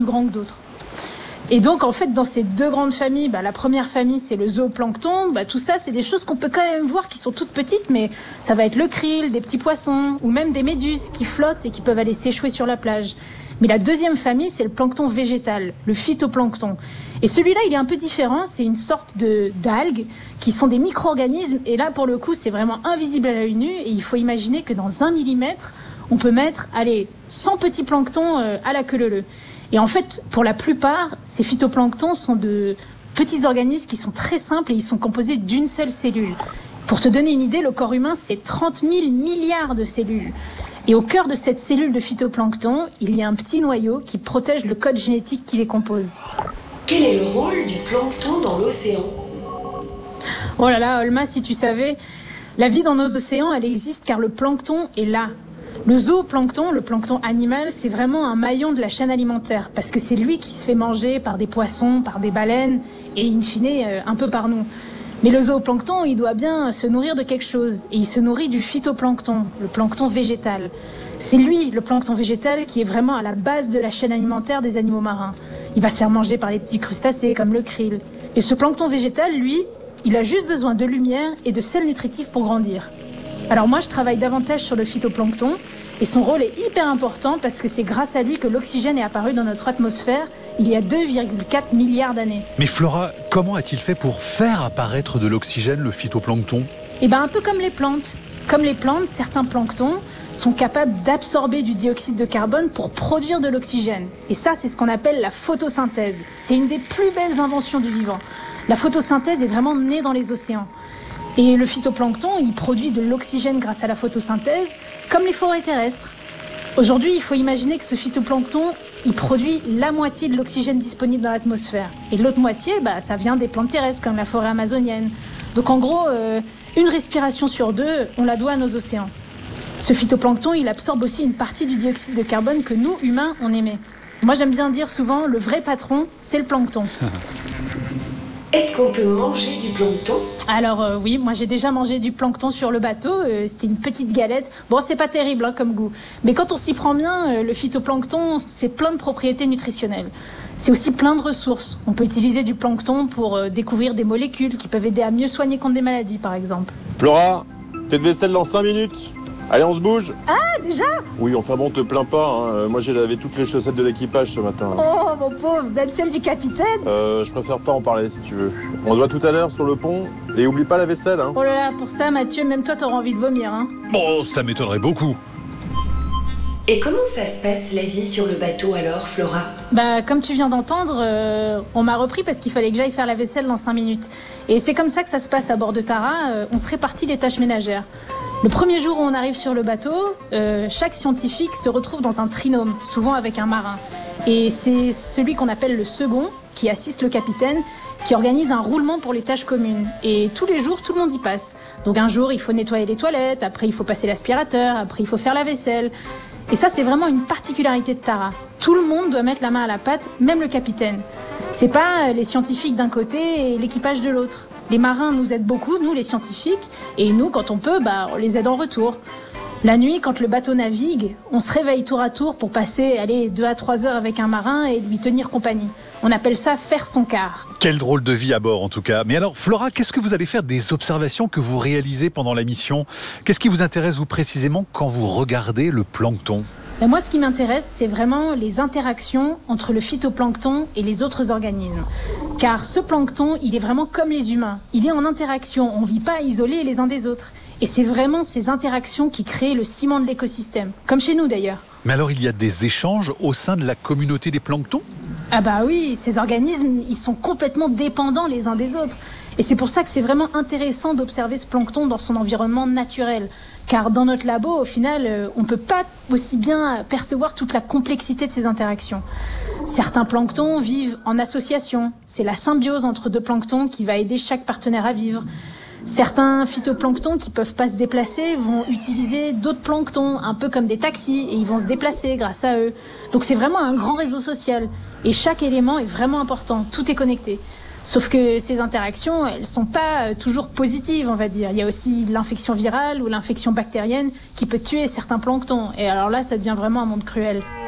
plus grands que d'autres. Et donc, en fait, dans ces deux grandes familles, la première famille, c'est le zooplancton. Tout ça, c'est des choses qu'on peut quand même voir qui sont toutes petites, mais ça va être le krill, des petits poissons, ou même des méduses qui flottent et qui peuvent aller s'échouer sur la plage. Mais la deuxième famille, c'est le plancton végétal, le phytoplancton. Et celui-là, il est un peu différent. C'est une sorte d'algues qui sont des micro-organismes. Et là, pour le coup, c'est vraiment invisible à l'œil nu. Et il faut imaginer que dans 1 millimètre, on peut mettre, 100 petits planctons à la queue leu-leu. Et en fait, pour la plupart, ces phytoplanctons sont de petits organismes qui sont très simples et ils sont composés d'une seule cellule. Pour te donner une idée, le corps humain, c'est 30 000 milliards de cellules. Et au cœur de cette cellule de phytoplancton, il y a un petit noyau qui protège le code génétique qui les compose. Quel est le rôle du plancton dans l'océan ? Oh là là, Olma, si tu savais, la vie dans nos océans, elle existe car le plancton est là. Le zooplancton, le plancton animal, c'est vraiment un maillon de la chaîne alimentaire parce que c'est lui qui se fait manger par des poissons, par des baleines et in fine un peu par nous. Mais le zooplancton, il doit bien se nourrir de quelque chose et il se nourrit du phytoplancton, le plancton végétal. C'est lui, le plancton végétal, qui est vraiment à la base de la chaîne alimentaire des animaux marins. Il va se faire manger par les petits crustacés comme le krill. Et ce plancton végétal, lui, il a juste besoin de lumière et de sels nutritifs pour grandir. Alors moi, je travaille davantage sur le phytoplancton et son rôle est hyper important parce que c'est grâce à lui que l'oxygène est apparu dans notre atmosphère il y a 2,4 milliards d'années. Mais Flora, comment a-t-il fait pour faire apparaître de l'oxygène, le phytoplancton ? Un peu comme les plantes. Comme les plantes, certains planctons sont capables d'absorber du dioxyde de carbone pour produire de l'oxygène. Et ça, c'est ce qu'on appelle la photosynthèse. C'est une des plus belles inventions du vivant. La photosynthèse est vraiment née dans les océans. Et le phytoplancton, il produit de l'oxygène grâce à la photosynthèse, comme les forêts terrestres. Aujourd'hui, il faut imaginer que ce phytoplancton, il produit la moitié de l'oxygène disponible dans l'atmosphère. Et l'autre moitié, ça vient des plantes terrestres, comme la forêt amazonienne. Donc en gros, une respiration sur 2, on la doit à nos océans. Ce phytoplancton, il absorbe aussi une partie du dioxyde de carbone que nous, humains, on émet. Moi, j'aime bien dire souvent, le vrai patron, c'est le plancton. Est-ce qu'on peut manger du plancton ? Alors oui, moi j'ai déjà mangé du plancton sur le bateau, c'était une petite galette. Bon, c'est pas terrible comme goût, mais quand on s'y prend bien, le phytoplancton, c'est plein de propriétés nutritionnelles. C'est aussi plein de ressources. On peut utiliser du plancton pour découvrir des molécules qui peuvent aider à mieux soigner contre des maladies, par exemple. Flora, t'es de vaisselle dans 5 minutes. Allez, on se bouge. Ah, déjà ? Oui, enfin bon, te plains pas. Moi, j'ai lavé toutes les chaussettes de l'équipage ce matin. Oh, mon pauvre, même celle du capitaine ? Je préfère pas en parler, si tu veux. On se voit tout à l'heure sur le pont. Et oublie pas la vaisselle, hein. Oh là là, pour ça, Mathieu, même toi, t'auras envie de vomir, hein. Bon, ça m'étonnerait beaucoup. Et comment ça se passe la vie sur le bateau alors, Flora ? Comme tu viens d'entendre, on m'a repris parce qu'il fallait que j'aille faire la vaisselle dans 5 minutes. Et c'est comme ça que ça se passe à bord de Tara, on se répartit les tâches ménagères. Le premier jour où on arrive sur le bateau, chaque scientifique se retrouve dans un trinôme, souvent avec un marin. Et c'est celui qu'on appelle le second, qui assiste le capitaine, qui organise un roulement pour les tâches communes. Et tous les jours, tout le monde y passe. Donc un jour, il faut nettoyer les toilettes, après il faut passer l'aspirateur, après il faut faire la vaisselle. Et ça, c'est vraiment une particularité de Tara. Tout le monde doit mettre la main à la pâte, même le capitaine. C'est pas les scientifiques d'un côté et l'équipage de l'autre. Les marins nous aident beaucoup, nous les scientifiques, et nous, quand on peut, on les aide en retour. La nuit, quand le bateau navigue, on se réveille tour à tour pour passer 2 à 3 heures avec un marin et lui tenir compagnie. On appelle ça faire son quart. Quelle drôle de vie à bord en tout cas. Mais alors Flora, qu'est-ce que vous allez faire des observations que vous réalisez pendant la mission ? Qu'est-ce qui vous intéresse vous précisément quand vous regardez le plancton ? Moi, ce qui m'intéresse, c'est vraiment les interactions entre le phytoplancton et les autres organismes. Car ce plancton, il est vraiment comme les humains. Il est en interaction, on ne vit pas isolés les uns des autres. Et c'est vraiment ces interactions qui créent le ciment de l'écosystème, comme chez nous d'ailleurs. Mais alors, il y a des échanges au sein de la communauté des planctons ? Ah oui, ces organismes, ils sont complètement dépendants les uns des autres. Et c'est pour ça que c'est vraiment intéressant d'observer ce plancton dans son environnement naturel. Car dans notre labo, au final, on ne peut pas aussi bien percevoir toute la complexité de ces interactions. Certains planctons vivent en association. C'est la symbiose entre 2 planctons qui va aider chaque partenaire à vivre. Certains phytoplanctons qui peuvent pas se déplacer vont utiliser d'autres planctons, un peu comme des taxis, et ils vont se déplacer grâce à eux. Donc c'est vraiment un grand réseau social. Et chaque élément est vraiment important, tout est connecté. Sauf que ces interactions, elles sont pas toujours positives, on va dire. Il y a aussi l'infection virale ou l'infection bactérienne qui peut tuer certains planctons. Et alors là, ça devient vraiment un monde cruel.